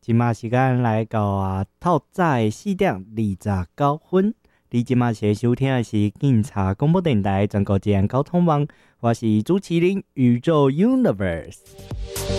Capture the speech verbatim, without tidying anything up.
今嘛时间来到啊，透早四点二十九分。你今嘛是收听的是警察广播电台全国治安交通网，我是主持人宇宙 Universe。